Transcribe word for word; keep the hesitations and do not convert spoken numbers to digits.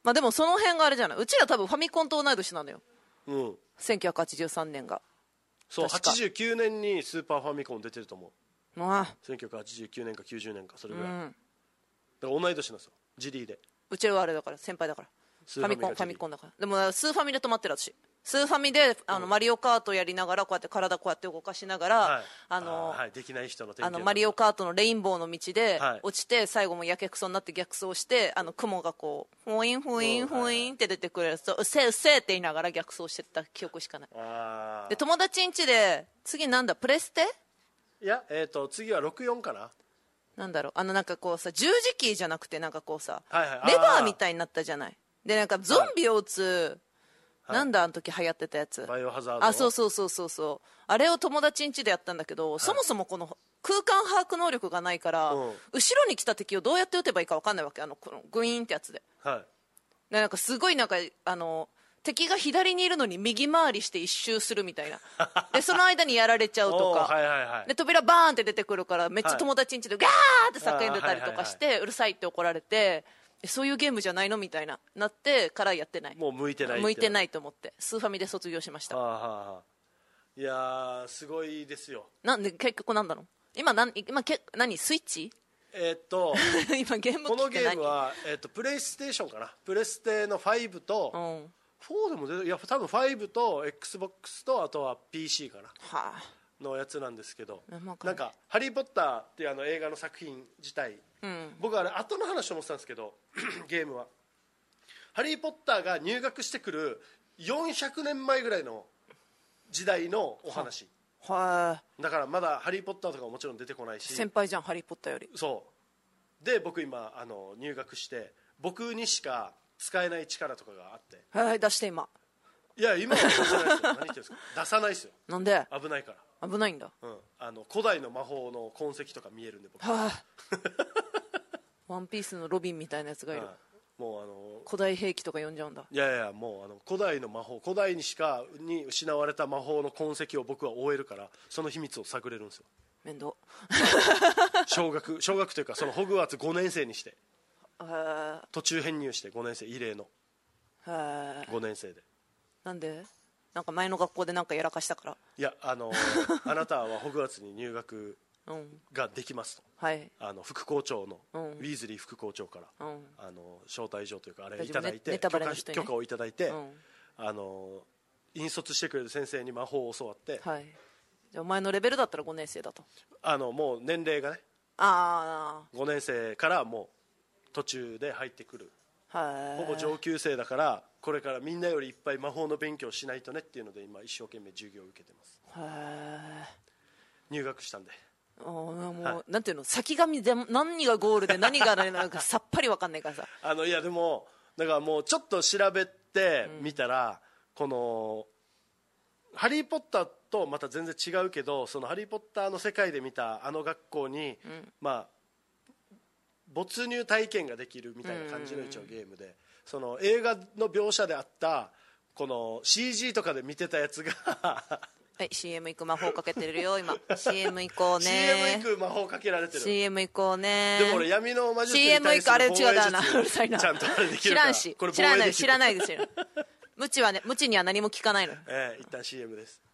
まあでもその辺があれじゃない、うちら多分ファミコンと同い年なのよ、 うん、 せんきゅうひゃくはちじゅうさんねんが。 そうはちじゅうきゅうねんにスーパーファミコン出てると思う。 ああせんきゅうひゃくはちじゅうきゅうねんかきゅうじゅうねんかそれぐらい、 うん、 だから同い年なんですよ、ジリーで。 うちらはあれだから先輩だから、 スファミコンファミコンだから。でもスーファミで止まってる私、スーファミであの、うん、マリオカートやりながらこうやって体こうやって動かしながら、はい、あのあ、はい、できない人のあのマリオカートのレインボーの道で落ちて、はい、最後もやけくそになって逆走してあの雲がこうフォインフォインフォインって出てくるやつとうっせえうっせえって言いながら逆走してた記憶しかない。 あで友達ん家で次なんだプレステ、 いや、えー、と次はろくじゅうよんかな、 なんだろう、あのなんかこうさ十字キーじゃなくてなんかこうさ、 はいはい、 レバーみたいになったじゃない。でなんかゾンビを撃つ、はい、なんだあの時流行ってたやつ、 バイオハザード、 あそうそうそうそうそう、あれを友達ん家でやったんだけど、はい、そもそもこの空間把握能力がないから、うん、後ろに来た敵をどうやって撃てばいいか分かんないわけ、あのこのグイーンってやつで、 はい、 でなんかすごいなんかあの敵が左にいるのに右回りして一周するみたいなでその間にやられちゃうとか、 はいはいはい、で扉バーンって出てくるからめっちゃ友達ん家でガーって叫んでたりとかして、はいはいはいはい、うるさいって怒られて、そういうゲームじゃないのみたいななってからやってない、 もう向いてない向いてないと思ってスーファミで卒業しました。 はあはあ、いやーすごいですよ。 なんで結局なんだろう今なん今け何スイッチえー、っと今ゲーム機って何、 このゲームは、えー、っとプレイステーションかな、プレステのファイブと、 うん、 フォーでも出て、いや多分ファイブと エックスボックス とあとは ピーシー かな、 はあ、 のやつなんですけど、 なんか「ハリー・ポッター」っていうあの映画の作品自体、うん、僕あれ後の話と思ってたんですけどゲームはハリー・ポッターが入学してくるよんひゃくねんまえぐらいの時代のお話、 はあ、 だからまだハリー・ポッターとかももちろん出てこないし、 先輩じゃんハリー・ポッターより。 そうで僕今あの入学して僕にしか使えない力とかがあって、 はい出して今。 いや今は出さないですよ何言ってるんですか、出さないですよ。 なんで危ないから。 危ないんだ、 うん、あの古代の魔法の痕跡とか見えるんで僕はあワンピースのロビンみたいなやつがいる、 はあ、もうあの古代兵器とか呼んじゃうんだ。 いやいやもうあの古代の魔法、古代にしかに失われた魔法の痕跡を僕は追えるから、その秘密を探れるんですよ。 面倒小学小学というかそのホグワーツごねん生にしてはあ、 途中編入してごねん生異例のはあ、 ごねん生で。 なんでなんか前の学校でなんかやらかしたから。 いやあのあなたはホグワーツに入学ができますと、 うん、はい、 あの副校長の、うん、ウィーズリー副校長から、うん、あの招待状というかあれいただいて、ね、許可、許可をいただいて、うん、あの引率してくれる先生に魔法を教わって、 はい、じゃあお前のレベルだったらごねん生だと、 あのもう年齢がね、 あごねん生からもう途中で入ってくる、 はい、 ほぼ上級生だからこれからみんなよりいっぱい魔法の勉強しないとねっていうので今一生懸命授業を受けてます。 はい、 入学したんでもう、はい、なんていうの先が見で何がゴールで何がなんかさっぱり分かんないからさあのいやでもだからもうちょっと調べてみたら、うん、このハリー・ポッターとまた全然違うけど、そのハリー・ポッターの世界で見たあの学校に、うん、まあ没入体験ができるみたいな感じの一応ゲームで、うん、その映画の描写であったこの シージー とかで見てたやつがはい、シーエム 行く魔法かけてるよ今シーエム 行こうねシーエム 行く魔法かけられてるシーエム 行こうね。 でも俺闇の魔術に対する防衛術シーエム 行くあれ違うだなうるさいなちゃんとあれできるから知らんしこれ知らない知らないですよ無知はね無知には何も聞かないの、 えー、一旦 シーエム です。